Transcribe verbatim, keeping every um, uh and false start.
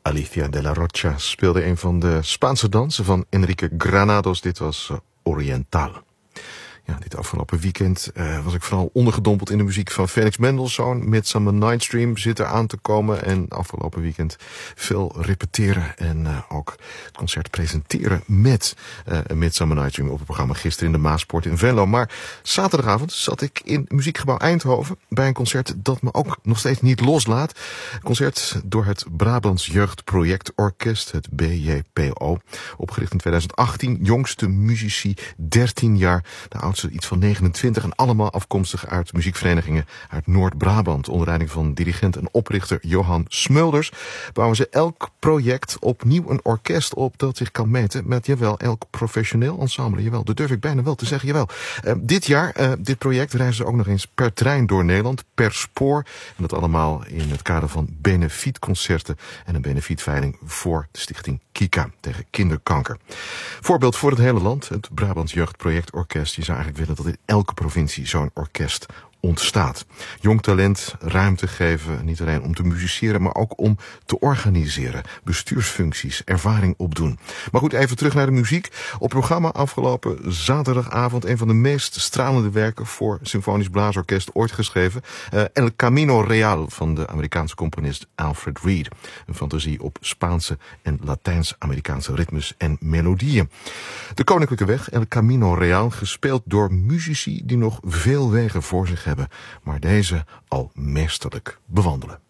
Alicia de la Rocha speelde een van de Spaanse dansen van Enrique Granados. Dit was uh, Oriental. Ja, dit afgelopen weekend uh, was ik vooral ondergedompeld in de muziek van Felix Mendelssohn. Midsummer Night's Dream zit er aan te komen. En afgelopen weekend veel repeteren en uh, ook het concert presenteren met uh, Midsummer Night's Dream op het programma gisteren in de Maaspoort in Venlo. Maar zaterdagavond zat ik in Muziekgebouw Eindhoven bij een concert dat me ook nog steeds niet loslaat. Een concert door het Brabants Jeugdprojectorkest, het B J P O. Opgericht in twintig achttien, jongste muzici, dertien jaar. De oudste iets van negenentwintig en allemaal afkomstig uit muziekverenigingen uit Noord-Brabant. Onder leiding van dirigent en oprichter Johan Smulders bouwen ze elk project opnieuw een orkest op dat zich kan meten met, jawel, elk professioneel ensemble. Jawel, dat durf ik bijna wel te zeggen, jawel. Uh, dit jaar, uh, dit project reizen ze ook nog eens per trein door Nederland, per spoor. En dat allemaal in het kader van benefietconcerten en een benefietveiling voor de stichting Kika tegen kinderkanker. Voorbeeld voor het hele land, het Brabants Jeugdprojectorkest. Je zou eigenlijk willen dat in elke provincie zo'n orkest ontstaat. Jong talent ruimte geven, niet alleen om te musiceren, maar ook om te organiseren. Bestuursfuncties, ervaring opdoen. Maar goed, even terug naar de muziek. Op programma afgelopen zaterdagavond een van de meest stralende werken voor symfonisch blaasorkest ooit geschreven. Uh, El Camino Real van de Amerikaanse componist Alfred Reed. Een fantasie op Spaanse en Latijns-Amerikaanse ritmes en melodieën. De Koninklijke Weg, El Camino Real, gespeeld door muzici die nog veel wegen voor zich hebben, maar deze al meesterlijk bewandelen.